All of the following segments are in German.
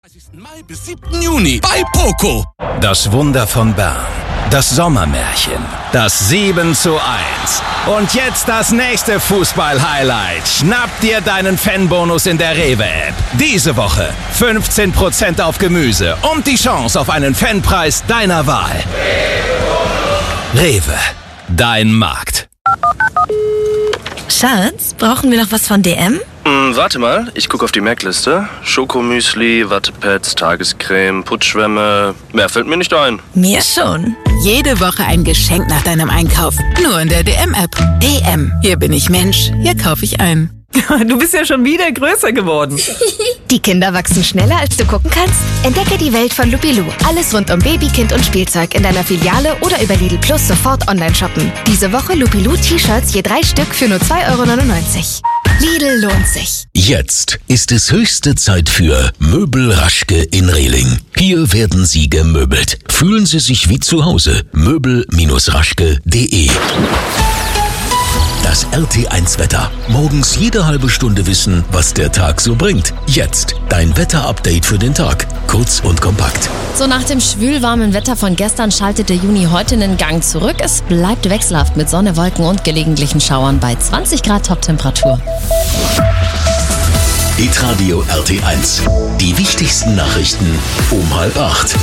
Mai bis 7. Juni bei Poco. Das Wunder von Bern, das Sommermärchen, das 7:1 und jetzt das nächste Fußball-Highlight. Schnapp dir deinen Fanbonus in der Rewe-App. Diese Woche 15% auf Gemüse und die Chance auf einen Fanpreis deiner Wahl. Rewe, dein Markt. Schatz, brauchen wir noch was von DM? Warte mal, ich gucke auf die Merkliste. Schokomüsli, Wattepads, Tagescreme, Putzschwämme. Mehr fällt mir nicht ein. Mir schon. Jede Woche ein Geschenk nach deinem Einkauf. Nur in der DM-App. DM. Hier bin ich Mensch. Hier kaufe ich ein. Du bist ja schon wieder größer geworden. Die Kinder wachsen schneller, als du gucken kannst. Entdecke die Welt von Lupilu. Alles rund um Baby, Kind und Spielzeug in deiner Filiale oder über Lidl Plus sofort online shoppen. Diese Woche Lupilu T-Shirts je 3 Stück für nur 2,99 €. Lidl lohnt sich. Jetzt ist es höchste Zeit für Möbel Raschke in Rehling. Hier werden Sie gemöbelt. Fühlen Sie sich wie zu Hause. Möbel-raschke.de. Das RT1-Wetter. Morgens jede halbe Stunde wissen, was der Tag so bringt. Jetzt dein Wetter-Update für den Tag. Kurz und kompakt. So nach dem schwülwarmen Wetter von gestern schaltet der Juni heute einen Gang zurück. Es bleibt wechselhaft mit Sonne, Wolken und gelegentlichen Schauern bei 20 Grad Toptemperatur. Hitradio RT1. Die wichtigsten Nachrichten um 7:30.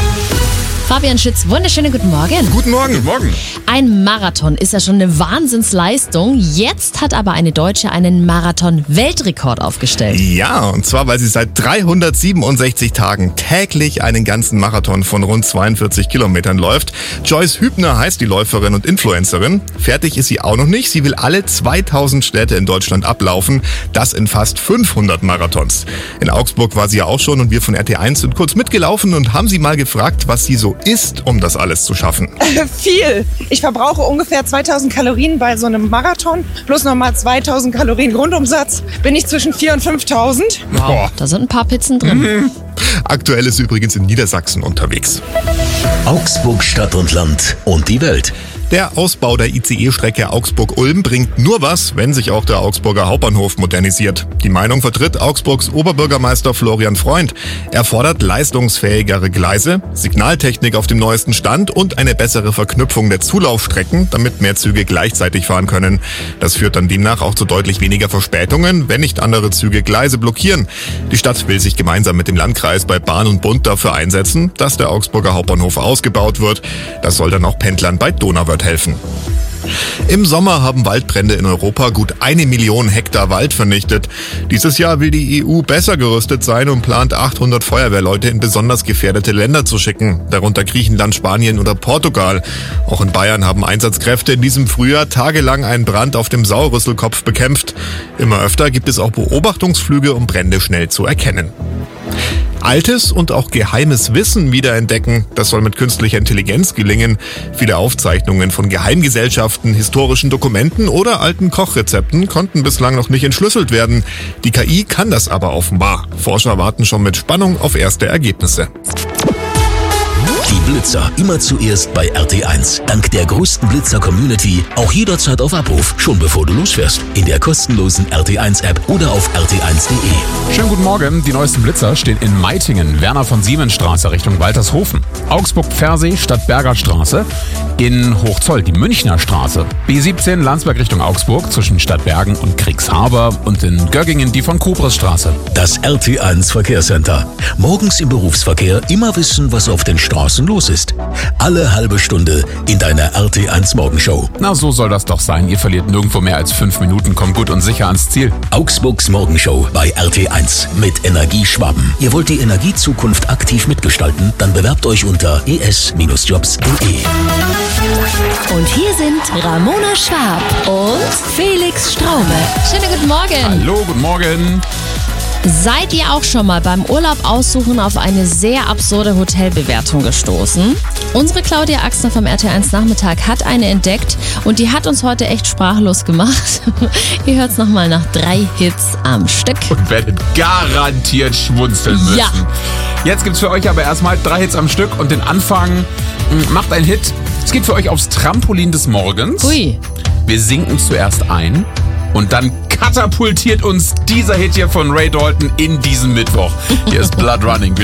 Fabian Schütz, wunderschönen guten Morgen. Guten Morgen. Morgen. Ein Marathon ist ja schon eine Wahnsinnsleistung. Jetzt hat aber eine Deutsche einen Marathon-Weltrekord aufgestellt. Ja, und zwar, weil sie seit 367 Tagen täglich einen ganzen Marathon von rund 42 Kilometern läuft. Joyce Hübner heißt die Läuferin und Influencerin. Fertig ist sie auch noch nicht. Sie will alle 2000 Städte in Deutschland ablaufen. Das in fast 500 Marathons. In Augsburg war sie ja auch schon und wir von RT1 sind kurz mitgelaufen und haben sie mal gefragt, was sie so isst, um das alles zu schaffen. Viel. Ich verbrauche ungefähr 2000 Kalorien bei so einem Marathon. Plus nochmal 2000 Kalorien Grundumsatz. Bin ich zwischen 4.000 und 5.000. Wow, da sind ein paar Pizzen drin. Aktuell ist sie übrigens in Niedersachsen unterwegs. Augsburg, Stadt und Land und die Welt. Der Ausbau der ICE-Strecke Augsburg-Ulm bringt nur was, wenn sich auch der Augsburger Hauptbahnhof modernisiert. Die Meinung vertritt Augsburgs Oberbürgermeister Florian Freund. Er fordert leistungsfähigere Gleise, Signaltechnik auf dem neuesten Stand und eine bessere Verknüpfung der Zulaufstrecken, damit mehr Züge gleichzeitig fahren können. Das führt dann demnach auch zu deutlich weniger Verspätungen, wenn nicht andere Züge Gleise blockieren. Die Stadt will sich gemeinsam mit dem Landkreis bei Bahn und Bund dafür einsetzen, dass der Augsburger Hauptbahnhof ausgebaut wird. Das soll dann auch Pendlern bei Donauwörth helfen. Im Sommer haben Waldbrände in Europa gut 1 Million Hektar Wald vernichtet. Dieses Jahr will die EU besser gerüstet sein und plant 800 Feuerwehrleute in besonders gefährdete Länder zu schicken, darunter Griechenland, Spanien oder Portugal. Auch in Bayern haben Einsatzkräfte in diesem Frühjahr tagelang einen Brand auf dem Sauerrüsselkopf bekämpft. Immer öfter gibt es auch Beobachtungsflüge, um Brände schnell zu erkennen. Altes und auch geheimes Wissen wiederentdecken, das soll mit künstlicher Intelligenz gelingen. Viele Aufzeichnungen von Geheimgesellschaften, historischen Dokumenten oder alten Kochrezepten konnten bislang noch nicht entschlüsselt werden. Die KI kann das aber offenbar. Forscher warten schon mit Spannung auf erste Ergebnisse. Die Blitzer immer zuerst bei RT1. Dank der größten Blitzer-Community auch jederzeit auf Abruf, schon bevor du losfährst. In der kostenlosen RT1-App oder auf rt1.de. Schönen guten Morgen. Die neuesten Blitzer stehen in Meitingen, Werner-von-Siemens-Straße Richtung Waltershofen. Augsburg-Pfersee, Stadtberger-Straße. In Hochzoll die Münchner Straße. B17 Landsberg Richtung Augsburg zwischen Stadtbergen und Kriegshaber. Und in Göggingen die von Kobres-Straße. Das RT1 Verkehrscenter. Morgens im Berufsverkehr immer wissen, was auf den Straßen los ist. Alle halbe Stunde in deiner RT1 Morgenshow. Na, so soll das doch sein. Ihr verliert nirgendwo mehr als 5 Minuten, kommt gut und sicher ans Ziel. Augsburgs Morgenshow bei RT1 mit Energieschwaben. Ihr wollt die Energiezukunft aktiv mitgestalten? Dann bewerbt euch unter es-jobs.de. Und hier sind Ramona Schwab und Felix Straume. Schönen guten Morgen. Hallo, guten Morgen. Seid ihr auch schon mal beim Urlaub aussuchen auf eine sehr absurde Hotelbewertung gestoßen? Unsere Claudia Axner vom RT1 Nachmittag hat eine entdeckt und die hat uns heute echt sprachlos gemacht. Ihr hört's nochmal nach 3 Hits am Stück. Und werdet garantiert schmunzeln müssen. Ja. Jetzt gibt's für euch aber erstmal 3 Hits am Stück und den Anfang macht ein Hit. Es geht für euch aufs Trampolin des Morgens. Ui. Wir sinken zuerst ein und dann katapultiert uns dieser Hit hier von Ray Dalton in diesen Mittwoch. Hier ist Blood Running.